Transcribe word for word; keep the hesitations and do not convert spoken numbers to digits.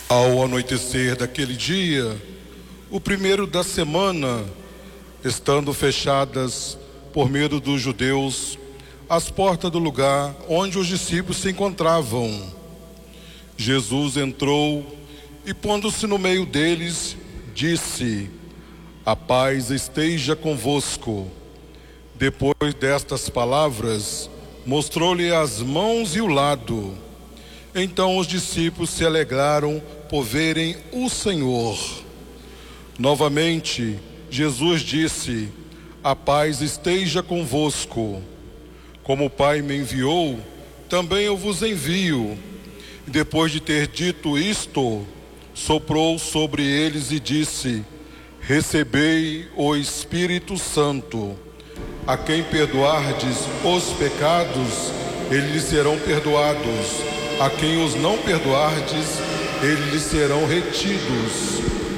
Ao anoitecer daquele dia, o primeiro da semana, estando fechadas por medo dos judeus as portas do lugar onde os discípulos se encontravam, Jesus entrou e, pondo-se no meio deles, disse: "A paz esteja convosco." Depois destas palavras, mostrou-lhe as mãos e o lado. Então os discípulos se alegraram por verem o Senhor. Novamente, Jesus disse: "A paz esteja convosco. Como o Pai me enviou, também eu vos envio." E depois de ter dito isto, soprou sobre eles e disse: "Recebei o Espírito Santo. A quem perdoardes os pecados, eles lhes serão perdoados. A quem os não perdoardes, eles lhes serão retidos."